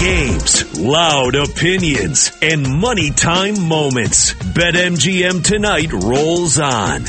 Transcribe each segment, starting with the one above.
games, loud opinions, and money time moments. BetMGM Tonight rolls on.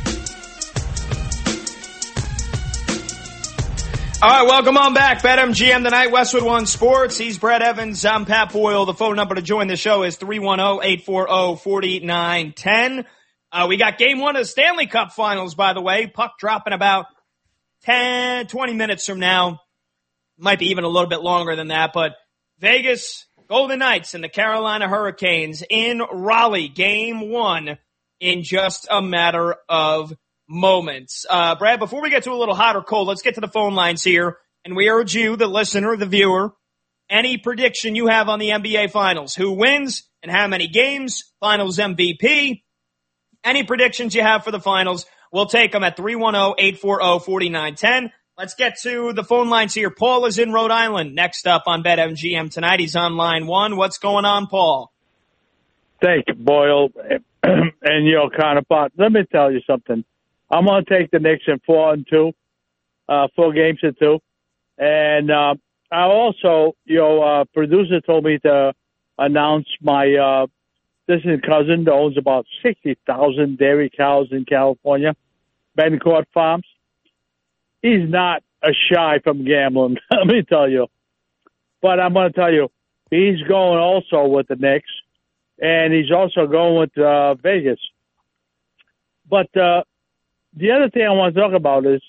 All right, welcome on back. BetMGM Tonight, Westwood One Sports. He's Brett Evans. I'm Pat Boyle. The phone number to join the show is 310-840-4910. We got game one of the Stanley Cup Finals, by the way. Puck dropping about 10, 20 minutes from now. Might be even a little bit longer than that, but Vegas Golden Knights and the Carolina Hurricanes in Raleigh. Game one in just a matter of moments. Brad, before we get to a little hot or cold, let's get to the phone lines here. And we urge you, the listener, the viewer, any prediction you have on the NBA Finals. Who wins and how many games? Finals MVP. Any predictions you have for the Finals, we'll take them at 310-840-4910. Let's get to the phone lines here. Paul is in Rhode Island. Next up on BetMGM Tonight. He's on line one. What's going on, Paul? Thank you, Boyle, and your counterpart. Let me tell you something. I'm going to take the Knicks in 4-2, 4 games to 2. And I also, your producer told me to announce my distant cousin that owns about 60,000 dairy cows in California, Bencourt Farms. He's not shy from gambling, let me tell you. But I'm going to tell you, he's going also with the Knicks, and he's also going with Vegas. But the other thing I want to talk about is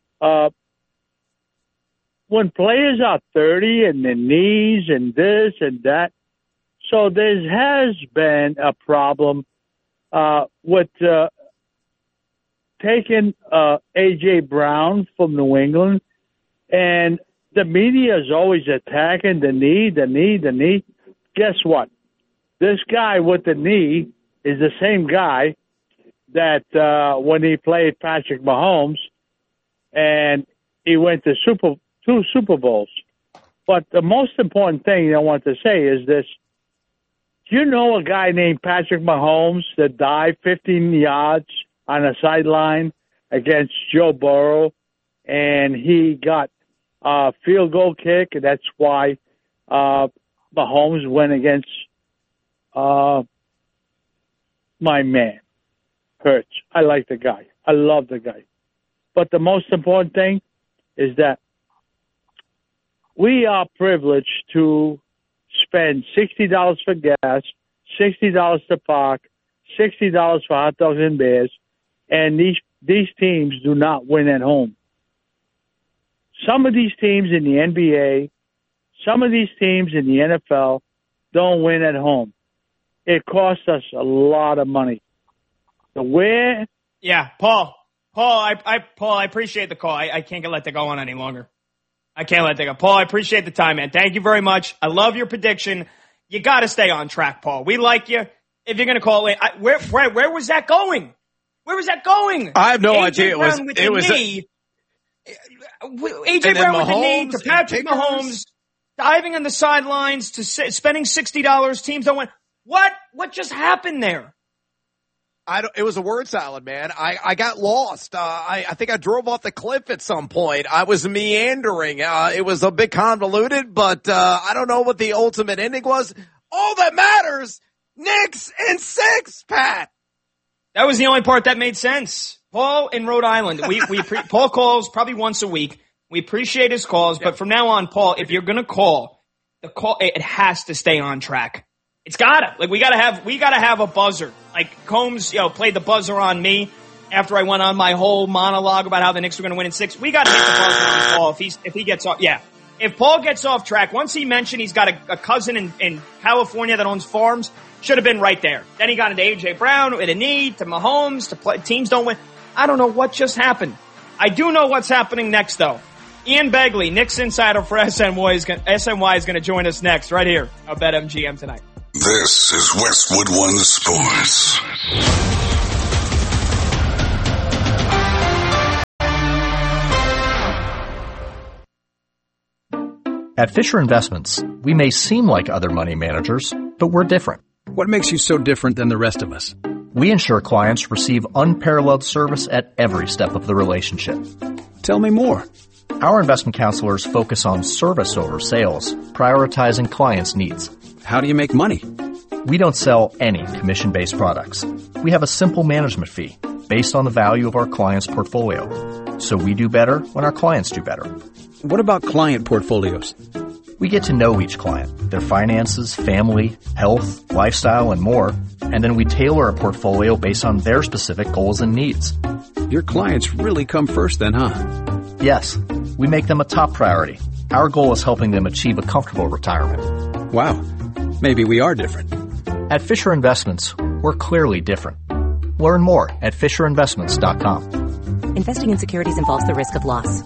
when players are 30 and their knees and this and that, so there has been a problem with taking A.J. Brown from New England, and the media is always attacking the knee. Guess what? This guy with the knee is the same guy that when he played Patrick Mahomes, and he went to two Super Bowls. But the most important thing I want to say is this. Do you know a guy named Patrick Mahomes that dived 15 yards on a sideline against Joe Burrow, and he got a field goal kick, and that's why Mahomes went against my man, Hurts. I like the guy. I love the guy. But the most important thing is that we are privileged to spend $60 for gas, $60 to park, $60 for hot dogs and beers, and these teams do not win at home. Some of these teams in the NBA, some of these teams in the NFL don't win at home. It costs us a lot of money. Yeah, Paul, I appreciate the call. I can't let that go on any longer. I can't let that go. Paul, I appreciate the time, man. Thank you very much. I love your prediction. You got to stay on track, Paul. We like you. If you're going to call in, where was that going? Where was that going? I have no idea. A.J. Brown with the knee to Patrick Mahomes diving on the sidelines to spending $60. Teams don't win. What just happened there? It was a word salad, man. I got lost. I think I drove off the cliff at some point. I was meandering. It was a bit convoluted, but I don't know what the ultimate ending was. All that matters, Knicks in 6, Pat. That was the only part that made sense. Paul in Rhode Island. Paul calls probably once a week. We appreciate his calls, but from now on, Paul, if you're gonna call, it has to stay on track. It's gotta. Like, we gotta have a buzzer. Like, Combs, played the buzzer on me after I went on my whole monologue about how the Knicks were gonna win in 6. We gotta hit the buzzer on Paul if he gets off. Yeah. If Paul gets off track, once he mentioned he's got a cousin in California that owns farms, should have been right there. Then he got into A.J. Brown with a knee to Mahomes to play. Teams don't win. I don't know what just happened. I do know what's happening next, though. Ian Begley, Knicks insider for SNY, is going to join us next right here on BetMGM Tonight. This is Westwood One Sports. At Fisher Investments, we may seem like other money managers, but we're different. What makes you so different than the rest of us? We ensure clients receive unparalleled service at every step of the relationship. Tell me more. Our investment counselors focus on service over sales, prioritizing clients' needs. How do you make money? We don't sell any commission-based products. We have a simple management fee based on the value of our client's portfolio. So we do better when our clients do better. What about client portfolios? We get to know each client, their finances, family, health, lifestyle, and more, and then we tailor a portfolio based on their specific goals and needs. Your clients really come first then, huh? Yes, we make them a top priority. Our goal is helping them achieve a comfortable retirement. Wow, maybe we are different. At Fisher Investments, we're clearly different. Learn more at FisherInvestments.com. Investing in securities involves the risk of loss.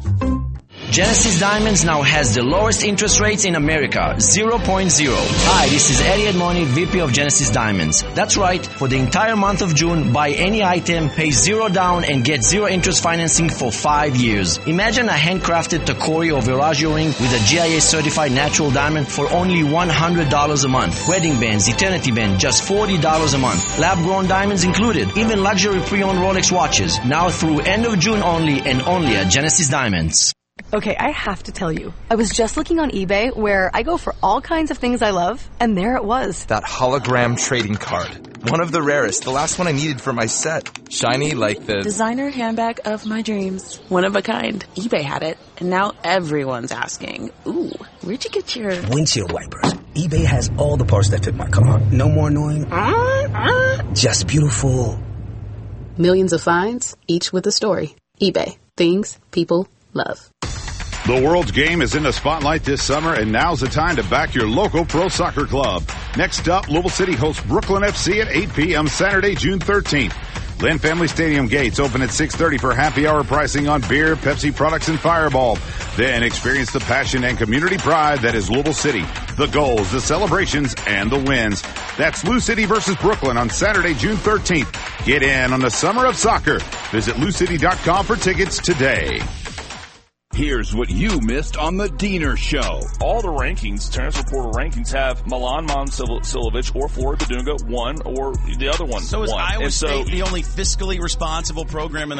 Genesis Diamonds now has the lowest interest rates in America, 0.0. Hi, this is Eddie Edmoni, VP of Genesis Diamonds. That's right, for the entire month of June, buy any item, pay $0 down, and get 0 interest financing for 5 years. Imagine a handcrafted Tacori or Veragio ring with a GIA certified natural diamond for only $100 a month. Wedding bands, eternity band, just $40 a month. Lab-grown diamonds included, even luxury pre-owned Rolex watches. Now through end of June only, and only at Genesis Diamonds. Okay, I have to tell you, I was just looking on eBay where I go for all kinds of things I love, and there it was. That hologram trading card. One of the rarest, the last one I needed for my set. Shiny like the designer handbag of my dreams. One of a kind. eBay had it, and now everyone's asking, ooh, where'd you get your windshield wipers? eBay has all the parts that fit my car. No more annoying. Just beautiful. Millions of finds, each with a story. eBay. Things people love. The world's game is in the spotlight this summer, and now's the time to back your local pro soccer club. Next up, Louisville City hosts Brooklyn FC at 8 p.m. Saturday, June 13th. Lynn Family Stadium gates open at 6:30 for happy hour pricing on beer, Pepsi products, and Fireball. Then experience the passion and community pride that is Louisville City. The goals, the celebrations, and the wins. That's Lou City versus Brooklyn on Saturday, June 13th. Get in on the summer of soccer. Visit LouCity.com for tickets today. Here's what you missed on the Diener Show. All the rankings, Transfer Portal rankings, have Milan Momcilovic or Floyd Badunga one or the other one. So is one. Iowa State the only fiscally responsible program in the